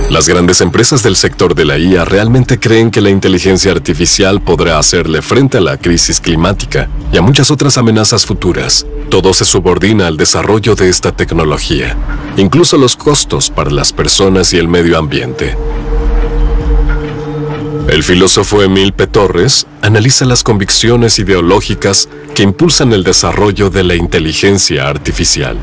Las grandes empresas del sector de la IA realmente creen que la inteligencia artificial podrá hacerle frente a la crisis climática y a muchas otras amenazas futuras. Todo se subordina al desarrollo de esta tecnología, incluso los costos para las personas y el medio ambiente. El filósofo Emil P. Torres analiza las convicciones ideológicas que impulsan el desarrollo de la inteligencia artificial.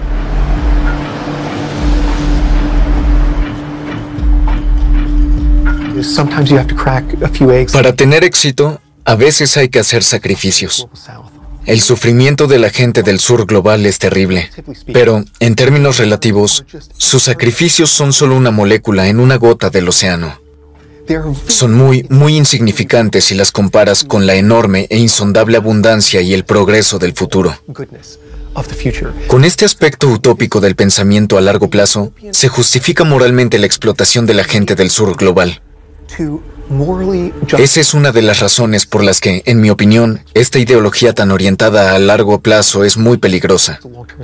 Para tener éxito, a veces hay que hacer sacrificios. El sufrimiento de la gente del sur global es terrible, pero, en términos relativos, sus sacrificios son solo una molécula en una gota del océano. Son muy insignificantes si las comparas con la enorme e insondable abundancia y el progreso del futuro. Con este aspecto utópico del pensamiento a largo plazo, se justifica moralmente la explotación de la gente del sur global. Esa es una de las razones por las que, en mi opinión, esta ideología tan orientada a largo plazo es muy peligrosa.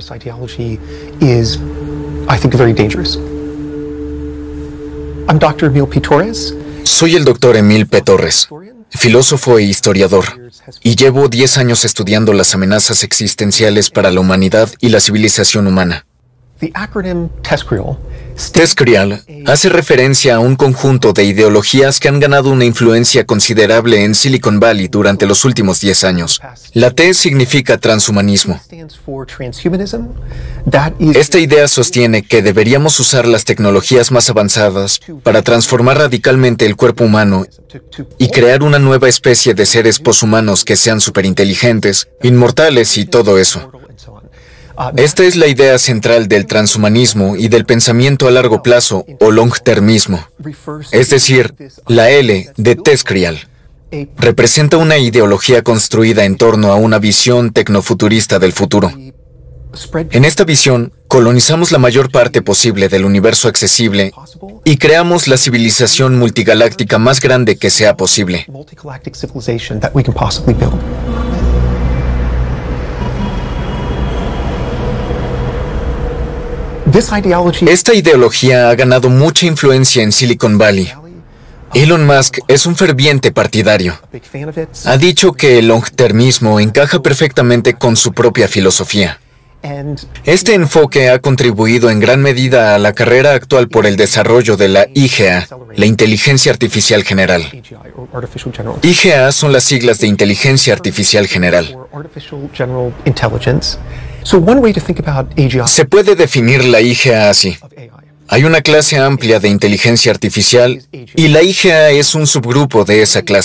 Soy el Dr. Emil P. Torres, filósofo e historiador, y llevo 10 años estudiando las amenazas existenciales para la humanidad y la civilización humana. TESCREAL hace referencia a un conjunto de ideologías que han ganado una influencia considerable en Silicon Valley durante los últimos 10 años. La T significa transhumanismo. Esta idea sostiene que deberíamos usar las tecnologías más avanzadas para transformar radicalmente el cuerpo humano y crear una nueva especie de seres poshumanos que sean superinteligentes, inmortales y todo eso. Esta es la idea central del transhumanismo y del pensamiento a largo plazo o long-termismo. Es decir, la L de TESCREAL representa una ideología construida en torno a una visión tecnofuturista del futuro. En esta visión, colonizamos la mayor parte posible del universo accesible y creamos la civilización multigaláctica más grande que sea posible. Esta ideología ha ganado mucha influencia en Silicon Valley. Elon Musk es un ferviente partidario. Ha dicho que el long-termismo encaja perfectamente con su propia filosofía. Este enfoque ha contribuido en gran medida a la carrera actual por el desarrollo de la IGA, la Inteligencia Artificial General. IGA son las siglas de Inteligencia Artificial General. Se puede definir la IGA así. Hay una clase amplia de inteligencia artificial y la IGA es un subgrupo de esa clase.